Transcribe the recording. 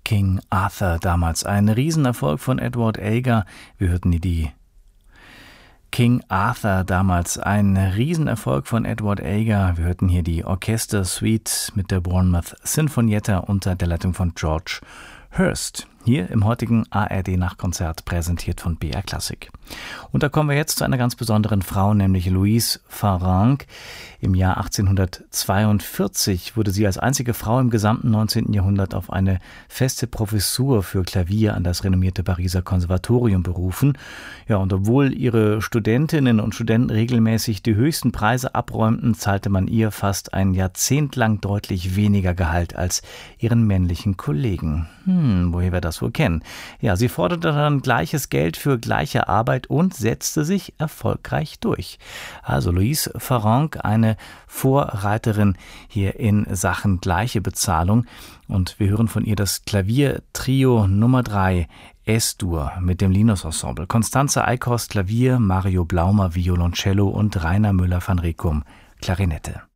King Arthur damals. Ein Riesenerfolg von Edward Elgar. Wir hörten die King Arthur damals. Ein Riesenerfolg von Edward Elgar. Wir hörten hier die Orchestersuite mit der Bournemouth Sinfonietta unter der Leitung von George Hurst. Hier im heutigen ARD-Nachtkonzert, präsentiert von BR Classic. Und da kommen wir jetzt zu einer ganz besonderen Frau, nämlich Louise Farrenc. Im Jahr 1842 wurde sie als einzige Frau im gesamten 19. Jahrhundert auf eine feste Professur für Klavier an das renommierte Pariser Konservatorium berufen. Ja, und obwohl ihre Studentinnen und Studenten regelmäßig die höchsten Preise abräumten, zahlte man ihr fast ein Jahrzehnt lang deutlich weniger Gehalt als ihren männlichen Kollegen. Woher wir das wohl kennen? Ja, sie forderte dann gleiches Geld für gleiche Arbeit und setzte sich erfolgreich durch. Also Louise Farrenc, eine Vorreiterin hier in Sachen gleiche Bezahlung. Und wir hören von ihr das Klaviertrio Nummer 3, S-Dur mit dem Linus Ensemble. Constanze Eickhorst Klavier, Mario Blaumer Violoncello und Rainer Müller van Rekum Klarinette.